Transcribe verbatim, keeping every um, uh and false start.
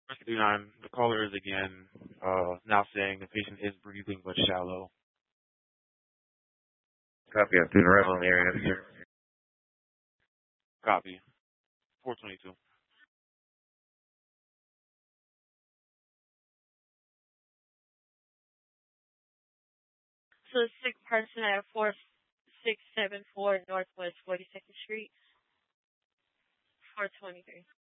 three nine, the caller is again uh, now saying the patient is breathing but shallow. Copy. I'm doing right on the area. Here. Copy. four twenty-two. So sick person at four six seven four Northwest Forty Second Street, four twenty three.